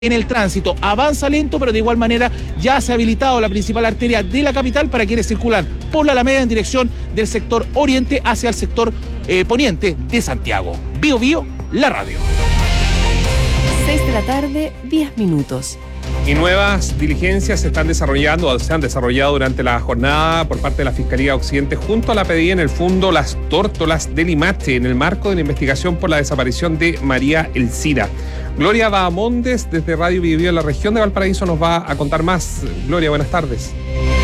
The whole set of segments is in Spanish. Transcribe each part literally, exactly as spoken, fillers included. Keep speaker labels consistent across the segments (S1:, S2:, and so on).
S1: en el tránsito. Avanza lento, pero de igual manera ya se ha habilitado la principal arteria de la capital para quienes circulan por la Alameda en dirección del sector oriente hacia el sector eh, poniente de Santiago. Bio Bio, la radio.
S2: seis de la tarde, diez minutos.
S3: Y nuevas diligencias se están desarrollando o se han desarrollado durante la jornada por parte de la Fiscalía Occidente junto a la P D I en el fondo Las Tórtolas de Limache en el marco de la investigación por la desaparición de María Elcira. Gloria Bahamondes desde Radio Bio Bio en la región de Valparaíso nos va a contar más. Gloria, buenas tardes.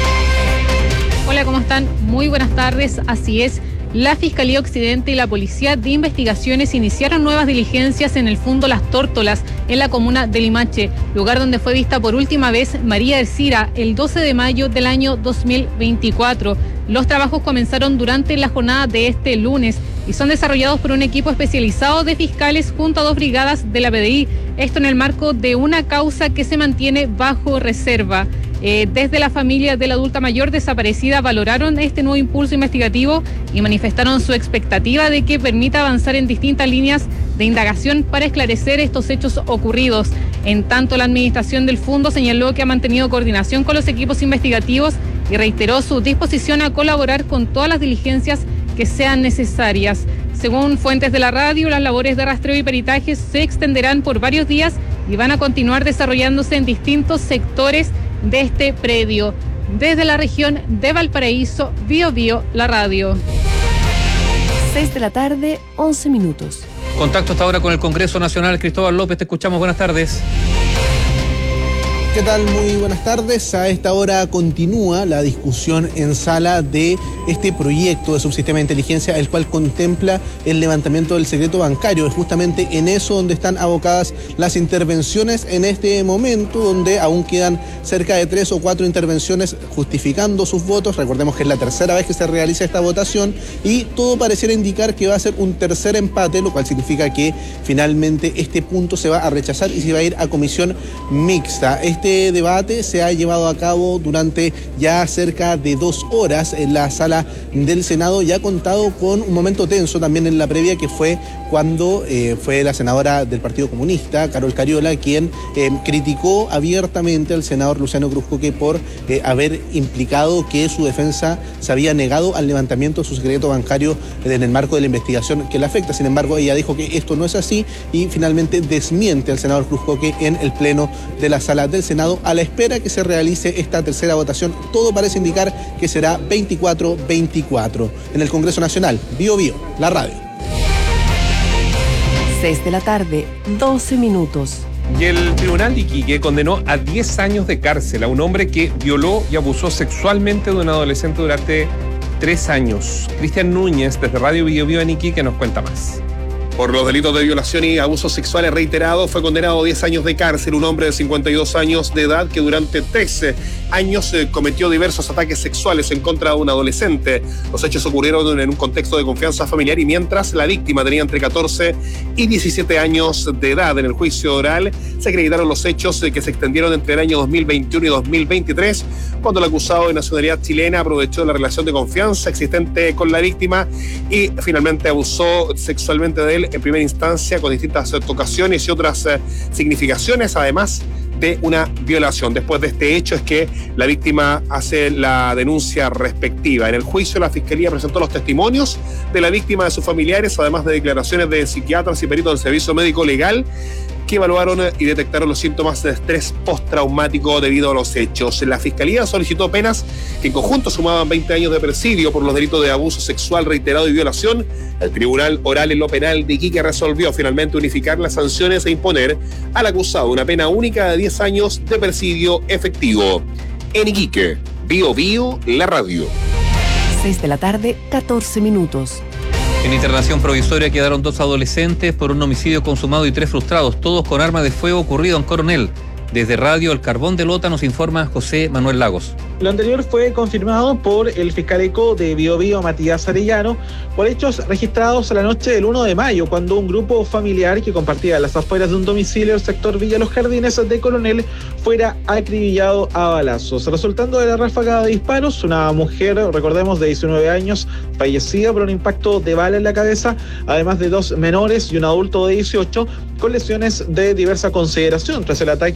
S4: Hola, ¿cómo están? Muy buenas tardes, así es. La Fiscalía Occidente y la Policía de Investigaciones iniciaron nuevas diligencias en el fondo Las Tórtolas, en la comuna de Limache, lugar donde fue vista por última vez María Elcira el doce de mayo del año dos mil veinticuatro. Los trabajos comenzaron durante la jornada de este lunes y son desarrollados por un equipo especializado de fiscales junto a dos brigadas de la P D I, esto en el marco de una causa que se mantiene bajo reserva. Eh, desde la familia de la adulta mayor desaparecida valoraron este nuevo impulso investigativo y manifestaron su expectativa de que permita avanzar en distintas líneas de indagación para esclarecer estos hechos ocurridos. En tanto, la administración del fondo señaló que ha mantenido coordinación con los equipos investigativos y reiteró su disposición a colaborar con todas las diligencias que sean necesarias. Según fuentes de la radio, las labores de rastreo y peritaje se extenderán por varios días y van a continuar desarrollándose en distintos sectores de este predio. Desde la región de Valparaíso, Bio Bio, la radio.
S2: seis de la tarde, once minutos.
S5: Contacto hasta ahora con el Congreso Nacional. Cristóbal López, te escuchamos. Buenas tardes.
S6: ¿Qué tal? Muy buenas tardes. A esta hora continúa la discusión en sala de este proyecto de subsistema de inteligencia, el cual contempla el levantamiento del secreto bancario. Es justamente en eso donde están abocadas las intervenciones en este momento, donde aún quedan cerca de tres o cuatro intervenciones justificando sus votos. Recordemos que es la tercera vez que se realiza esta votación y todo pareciera indicar que va a ser un tercer empate, lo cual significa que finalmente este punto se va a rechazar y se va a ir a comisión mixta. Este Este debate se ha llevado a cabo durante ya cerca de dos horas en la sala del Senado y ha contado con un momento tenso también en la previa, que fue cuando eh, fue la senadora del Partido Comunista, Carol Cariola, quien eh, criticó abiertamente al senador Luciano Cruzcoque por eh, haber implicado que su defensa se había negado al levantamiento de su secreto bancario en el marco de la investigación que le afecta. Sin embargo, ella dijo que esto no es así y finalmente desmiente al senador Cruzcoque en el pleno de la sala del Senado, a la espera que se realice esta tercera votación. Todo parece indicar que será veinticuatro veinticuatro. En el Congreso Nacional, Bio Bio, la radio.
S2: seis de la tarde, doce minutos.
S3: Y el Tribunal de Iquique condenó a diez años de cárcel a un hombre que violó y abusó sexualmente de un adolescente durante tres años. Cristian Núñez, desde Radio Bio Bio en Iquique, nos cuenta más.
S7: Por los delitos de violación y abusos sexuales reiterados fue condenado a diez años de cárcel un hombre de cincuenta y dos años de edad que durante trece años eh, cometió diversos ataques sexuales en contra de un adolescente. Los hechos ocurrieron en un contexto de confianza familiar y mientras la víctima tenía entre catorce y diecisiete años de edad. En el juicio oral se acreditaron los hechos eh, que se extendieron entre el año dos mil veintiuno y dos mil veintitrés, cuando el acusado de nacionalidad chilena aprovechó la relación de confianza existente con la víctima y finalmente abusó sexualmente de él en primera instancia con distintas ocasiones y otras eh, significaciones, además de una violación. Después de este hecho es que la víctima hace la denuncia respectiva. En el juicio la Fiscalía presentó los testimonios de la víctima y de sus familiares, además de declaraciones de psiquiatras y peritos del Servicio Médico Legal que evaluaron y detectaron los síntomas de estrés postraumático debido a los hechos. La Fiscalía solicitó penas que en conjunto sumaban veinte años de presidio por los delitos de abuso sexual reiterado y violación. El Tribunal Oral en lo Penal de Iquique resolvió finalmente unificar las sanciones e imponer al acusado una pena única de diez años de presidio efectivo. En Iquique, Bio Bio, la radio.
S2: seis de la tarde, catorce minutos.
S5: En internación provisoria quedaron dos adolescentes por un homicidio consumado y tres frustrados, todos con arma de fuego ocurrido en Coronel. Desde Radio El Carbón de Lota nos informa José Manuel Lagos.
S8: Lo anterior fue confirmado por el fiscal ECO de Bio Bio, Matías Arellano, por hechos registrados a la noche del uno de mayo, cuando un grupo familiar que compartía las afueras de un domicilio del sector Villa Los Jardines de Coronel fuera acribillado a balazos. Resultando de la ráfaga de disparos, una mujer, recordemos, de diecinueve años, fallecida por un impacto de bala en la cabeza, además de dos menores y un adulto de dieciocho, con lesiones de diversa consideración tras el ataque